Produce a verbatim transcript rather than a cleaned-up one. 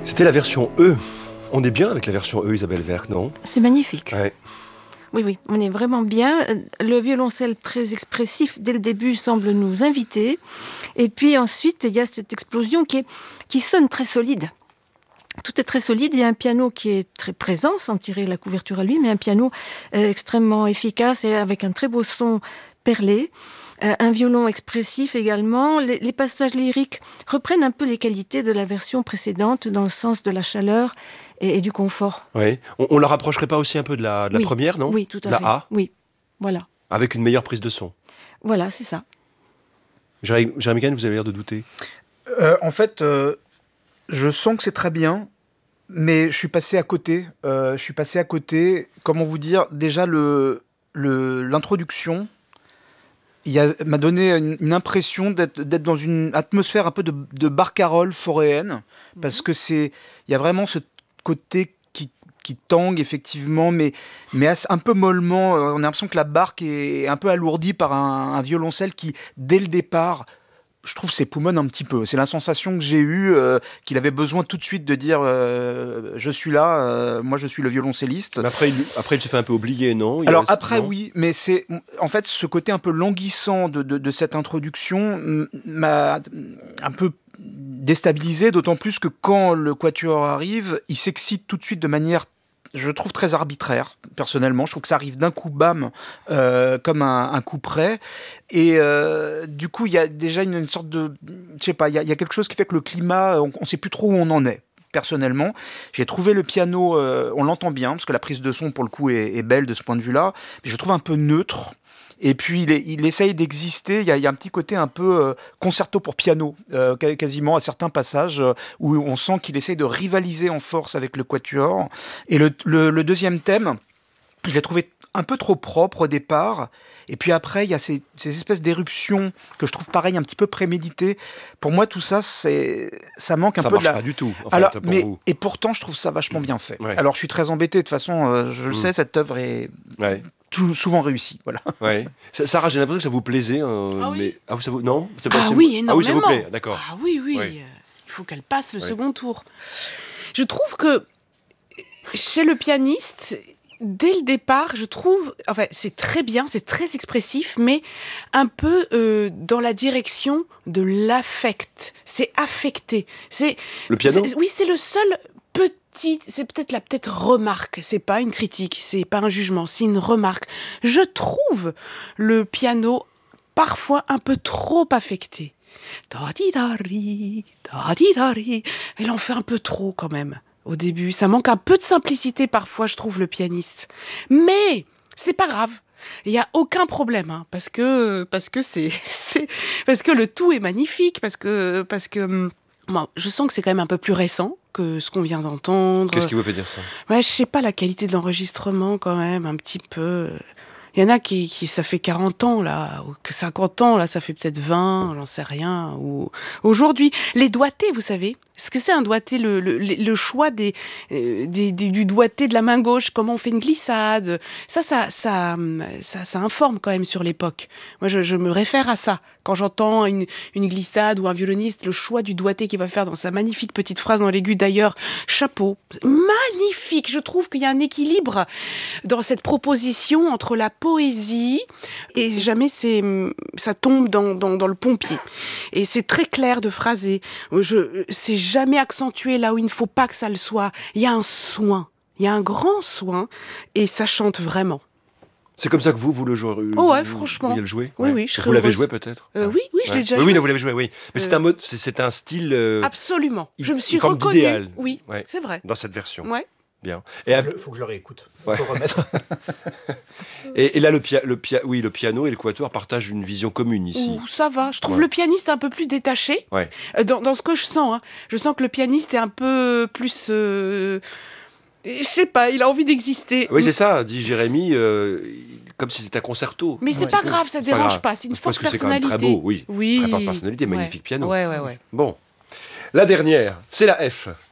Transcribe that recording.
C'était la version E. On est bien avec la version E, Isabelle Werck, non? C'est magnifique. Ouais. Oui, oui, on est vraiment bien. Le violoncelle très expressif, dès le début, semble nous inviter. Et puis ensuite, il y a cette explosion qui, est, qui sonne très solide. Tout est très solide. Il y a un piano qui est très présent, sans tirer la couverture à lui, mais un piano euh, extrêmement efficace et avec un très beau son perlé. Euh, un violon expressif également. Les, les passages lyriques reprennent un peu les qualités de la version précédente dans le sens de la chaleur et, et du confort. Oui. On, on la rapprocherait pas aussi un peu de la, de la oui. première, non? Oui, tout à la fait. A. Oui, voilà. Avec une meilleure prise de son. Voilà, c'est ça. Jérémy Gagne, vous avez l'air de douter. Euh, en fait, euh, je sens que c'est très bien, mais je suis passé à côté. Euh, je suis passé à côté. Comment vous dire? Déjà, le, le, l'introduction il a, m'a donné une, une impression d'être, d'être dans une atmosphère un peu de, de barcarolle foréenne, parce que c'est, il y a vraiment ce côté qui, qui tangue effectivement, mais, mais un peu mollement. On a l'impression que la barque est un peu alourdie par un, un violoncelle qui, dès le départ, je trouve s'époumonne un petit peu. C'est la sensation que j'ai eue, euh, qu'il avait besoin tout de suite de dire euh, je suis là, euh, moi je suis le violoncelliste. Mais après, il, après, il se fait un peu oublier, non? Il Alors a... après, non oui, mais c'est en fait ce côté un peu languissant de, de, de cette introduction m'a un peu déstabilisé, d'autant plus que quand le quatuor arrive, il s'excite tout de suite de manière, je trouve, très arbitraire, personnellement. Je trouve que ça arrive d'un coup, bam, euh, comme un, un coup près. Et euh, du coup, il y a déjà une, une sorte de... Je sais pas, il y, y a quelque chose qui fait que le climat, on ne sait plus trop où on en est. Personnellement, j'ai trouvé le piano, euh, on l'entend bien, parce que la prise de son, pour le coup, est, est belle de ce point de vue-là, mais je le trouve un peu neutre. Et puis, il, est, il essaye d'exister. Il y, a, il y a un petit côté un peu euh, concerto pour piano, euh, quasiment à certains passages, euh, où on sent qu'il essaye de rivaliser en force avec le quatuor. Et le, le, le deuxième thème, je l'ai trouvé un peu trop propre au départ. Et puis après, il y a ces, ces espèces d'éruptions que je trouve pareil, un petit peu préméditées. Pour moi, tout ça, c'est, ça manque un ça peu de la... Ça marche pas du tout, en Alors, fait, pour mais, vous. Et pourtant, je trouve ça vachement bien fait. Ouais. Alors, je suis très embêté. De toute façon, euh, je le mmh. sais, cette œuvre est... Ouais. Tout, souvent réussi, voilà. Ouais. Sarah, j'ai l'impression que ça vous plaisait. Euh, ah oui. Mais... Ah, ça vous... Non c'est pas, ah oui, énormément. Ah oui, ça vous plaît, d'accord. Ah oui, oui. Ouais. Il faut qu'elle passe le ouais. second tour. Je trouve que chez le pianiste, dès le départ, je trouve... Enfin, c'est très bien, c'est très expressif, mais un peu euh, dans la direction de l'affect. C'est affecté. C'est, le piano c'est, Oui, c'est le seul... Petit, c'est peut-être la peut-être remarque, c'est pas une critique, c'est pas un jugement, c'est une remarque. Je trouve le piano parfois un peu trop affecté. Elle en fait un peu trop quand même au début. Ça manque un peu de simplicité parfois, je trouve, le pianiste. Mais c'est pas grave. Il n'y a aucun problème, hein, parce que parce que c'est, c'est parce que le tout est magnifique, parce que parce que bon, je sens que c'est quand même un peu plus récent que ce qu'on vient d'entendre. Qu'est-ce qui vous fait dire ça? Ouais, je sais pas, la qualité de l'enregistrement quand même, un petit peu. Il y en a qui, qui ça fait quarante ans là, ou cinquante ans là, ça fait peut-être vingt, j'en sais rien. Ou aujourd'hui, les doigtés, vous savez, ce que c'est un doigté, le, le, le choix des, euh, des, des, du doigté de la main gauche, comment on fait une glissade, ça, ça, ça, ça, ça informe quand même sur l'époque. Moi, je, je me réfère à ça. Quand j'entends une, une glissade ou un violoniste, le choix du doigté qu'il va faire dans sa magnifique petite phrase dans l'aigu, d'ailleurs, chapeau, magnifique. Je trouve qu'il y a un équilibre dans cette proposition entre la poésie et jamais c'est, ça tombe dans, dans, dans le pompier. Et c'est très clair de phraser. Je, c'est jamais accentué là où il ne faut pas que ça le soit. Il y a un soin, il y a un grand soin et ça chante vraiment. C'est comme ça que vous, vous le jouez? Oh ouais, vous, franchement. Vous le jouez? Oui, ouais. oui. Je vous l'avez heureuse. joué peut-être? euh, Oui, oui, je ouais. l'ai déjà oui, joué. Oui, non, vous l'avez joué, oui. Mais euh... c'est un mode, c'est, c'est un style. Euh, Absolument. Je me suis une forme reconnue. d'idéal. Oui, ouais. c'est vrai. Dans cette version. Ouais. Bien. Il à... faut que je le réécoute. Ouais. Faut remettre. et, et là, le, pia- le, pia- oui, le piano et le quatuor partagent une vision commune ici. Ouh, ça va. Je trouve ouais. le pianiste un peu plus détaché. Ouais. Euh, dans, dans ce que je sens, hein. Je sens que le pianiste est un peu plus. Euh... Je sais pas, il a envie d'exister. Oui, c'est ça, dit Jérémy. Euh, comme si c'était un concerto. Mais c'est ouais. pas grave, ça c'est dérange pas, grave. pas. C'est une Parce forte que personnalité. C'est quand même très beau, oui. Oui. Très forte personnalité, magnifique ouais. piano. Ouais, ouais, ouais. Bon. La dernière, c'est la F.